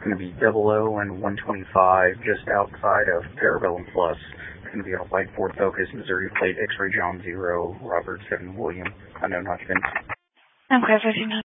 going to be 00 and 125 just outside of Parabellum Plus. It's going to be on a white Ford Focus, Missouri plate, X-ray John 0, Robert 7 William, unknown occupant. Okay, 1500.